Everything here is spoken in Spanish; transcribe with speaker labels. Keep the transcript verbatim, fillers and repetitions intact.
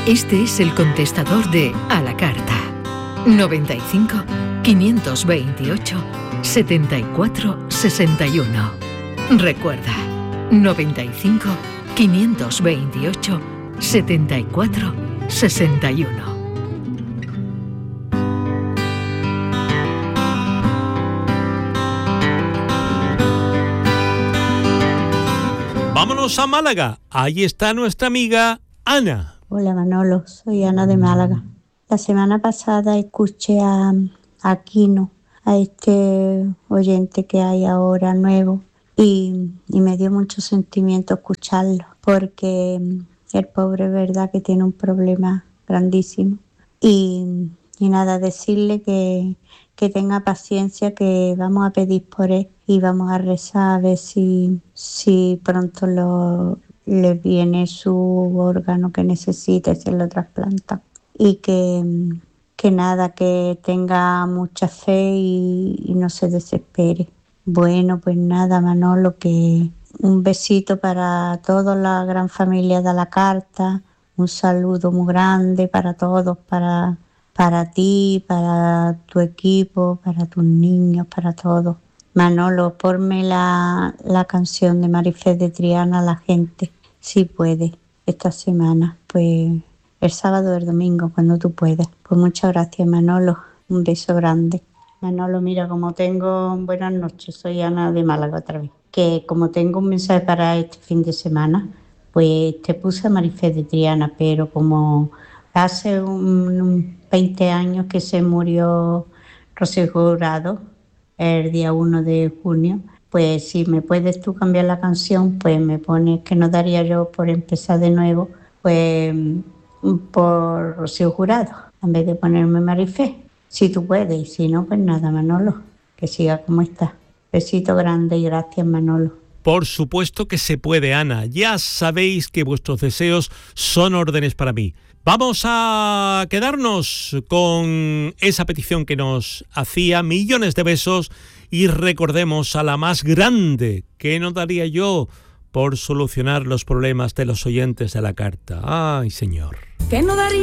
Speaker 1: Este es el contestador de A la Carta. noventa y cinco, quinientos veintiocho, setenta y cuatro, sesenta y uno. Recuerda, noventa y cinco, quinientos veintiocho, setenta y cuatro, sesenta y uno.
Speaker 2: Vámonos a Málaga. Ahí está nuestra amiga Ana.
Speaker 3: Hola Manolo, soy Ana de Málaga. La semana pasada escuché a, a Quino, a este oyente que hay ahora nuevo, y, y me dio mucho sentimiento escucharlo, porque el pobre es verdad que tiene un problema grandísimo. Y, y nada, decirle que, que tenga paciencia, que vamos a pedir por él y vamos a rezar a ver si, si pronto lo... le viene su órgano que necesita y se lo trasplanta. Y que, que nada, que tenga mucha fe y, y no se desespere. Bueno, pues nada, Manolo, que un besito para toda la gran familia de La Carta, un saludo muy grande para todos, para, para ti, para tu equipo, para tus niños, para todos. Manolo, ponme la, la canción de Marifé de Triana, La Gente, si puede, esta semana, pues el sábado o el domingo, cuando tú puedas. Pues muchas gracias, Manolo, un beso grande. Manolo, mira, como tengo, buenas noches, soy Ana de Málaga otra vez, que como tengo un mensaje para este fin de semana, pues te puse a Marifé de Triana, pero como hace un, un veinte años que se murió Rocío Jurado, el día uno de junio, pues si me puedes tú cambiar la canción, pues me pones que no daría yo por empezar de nuevo, pues por Rocío Jurado, en vez de ponerme Marifé, si tú puedes, y si no, pues nada, Manolo, que siga como está. Besito grande y gracias, Manolo.
Speaker 2: Por supuesto que se puede, Ana. Ya sabéis que vuestros deseos son órdenes para mí. Vamos a quedarnos con esa petición que nos hacía. Millones de besos y recordemos a la más grande. ¿Qué no daría yo por solucionar los problemas de los oyentes de La Carta? Ay, señor.
Speaker 4: ¿Qué no daría